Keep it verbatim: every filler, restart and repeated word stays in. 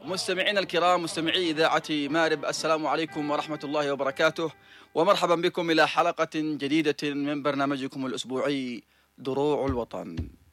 مستمعينا الكرام، مستمعي إذاعة مارب، السلام عليكم ورحمة الله وبركاته، ومرحبا بكم إلى حلقة جديدة من برنامجكم الأسبوعي دروع الوطن.